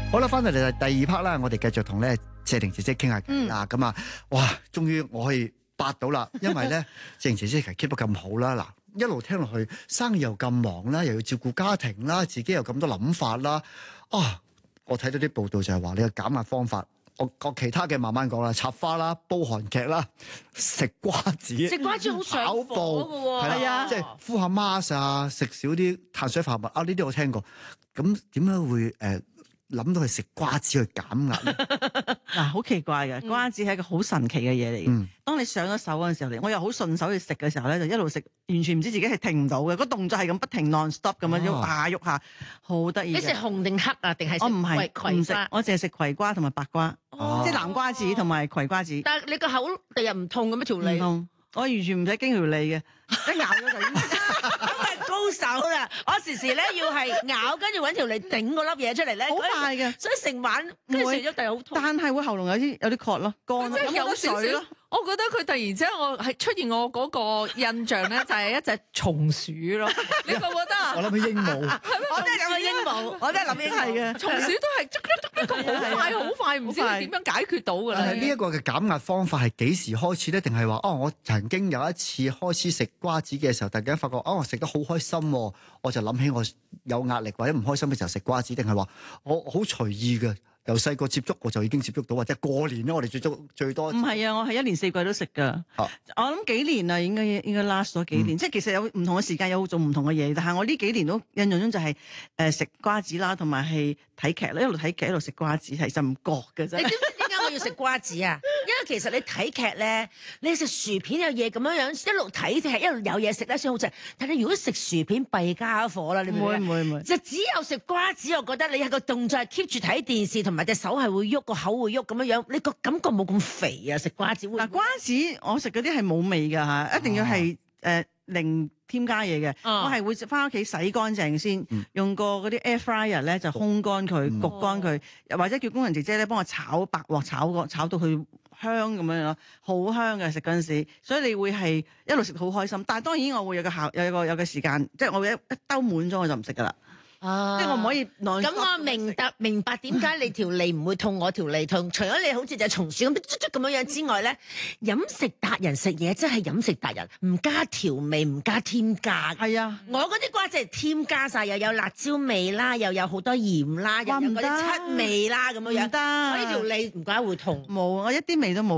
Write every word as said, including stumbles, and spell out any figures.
好啦，翻到嚟第二 part 啦，我哋繼續同咧謝婷姐姐傾下偈啦。咁啊、嗯，哇，終於我可以八到啦，因為咧謝婷姐姐其實 keep 得咁好啦。嗱，一路聽落去，生意又咁忙啦，又要照顧家庭啦，自己又咁多諗法啦。啊，我睇到啲報道就係話你嘅減壓方法，我我其他嘅慢慢講啦，插花啦，煲韓劇啦，食瓜子， 食瓜子好上火㗎喎， 係啊，即係敷下 mask 啊，食少啲碳水化合物啊，呢啲我聽過。咁點解會誒？呃諗到係食瓜子去減壓嗱，好奇怪嘅，瓜子係一個好神奇嘅嘢嚟嘅。嗯、當你上咗手嗰陣時候，我又好順手去食嘅時候咧，就一路食，完全唔知自己係停唔到嘅，個動作係咁不停 non stop 咁樣喐下喐下，好得意。 你食紅定黑啊？定係我唔係葵食，我淨係食葵瓜同埋白瓜，哦、即係南瓜子同埋葵瓜子。 但係你個口第日唔痛咁樣條脷？ 唔痛，我完全唔使經條脷嘅，一咬咗就已經。 高手啦！我時時咧要係咬，跟住揾條脷頂嗰粒嘢出嚟咧， 好快嘅， 所以成晚跟住食咗第日好痛。 但係會喉嚨有啲有啲渴咯，乾即係有水咯。我覺得佢突然之間我係出現我嗰個印象咧，就係一隻松鼠咯。你覺唔覺得啊？ 我諗起鸚鵡， 我都係諗起鸚鵡，我都係諗起係嘅。 松鼠都係捉捉捉咁好快，好快，唔知點樣解決到㗎啦。 但係呢一個嘅減壓方法係幾時開始咧？定係話哦，我曾經有一次開始食瓜子嘅時候，突然間發覺哦，我食得好開心，我就諗起我有壓力或者唔開心嘅時候食瓜子，定係話我好隨意嘅？由細個接觸我就已經接觸到，或者過年咧，我哋最足最多。唔係啊，我係一年四季都食噶。啊、我諗幾年啦，應該應該 last 咗幾年。嗯、即係其實有唔同嘅時間有做唔同嘅嘢，但係我呢幾年都印象中就係誒食瓜子啦，同埋係睇劇啦，一路睇劇一路食瓜子，其實唔覺嘅啫。 你知唔知點解我要食瓜子啊？因為其實你睇劇咧，你食薯片有嘢咁樣樣，一路睇劇一路有嘢食咧先好食。但係你如果食薯片弊家伙啦，你唔會唔會唔會？就只有食瓜子，我覺得你係個動作係 keep 住睇電視同埋。隻手係會喐，個口會喐咁樣樣，你個感覺冇咁肥啊！食瓜子會嗱， 瓜子我食嗰啲係冇味㗎嚇，一定要係誒、呃、零添加嘢嘅。哦、我係會翻屋企洗乾淨先，嗯、用個嗰啲 air fryer 咧就烘乾佢、嗯、焗乾佢，又或者叫工人姐姐咧幫我炒白鑊炒個炒到佢香咁樣咯，好香嘅食嗰陣時，所以你會係一路食好開心。但係當然我會有個效，有個有個時間，即係我會一一兜滿咗我就唔食㗎啦。 啊、 即係我唔可以咁我明白明白點解你條脷唔會痛，我條脷痛。除咗你好似隻松鼠咁捽捽咁樣樣之外咧，飲食達人食嘢真係飲食達人，唔加調味，唔加添加。 係啊， 我嗰啲瓜子係添加晒，又有辣椒味啦，又有好多鹽啦，又有嗰啲七味啦咁樣樣。 唔得， 所以條脷唔怪會痛。 冇，我一啲味都冇。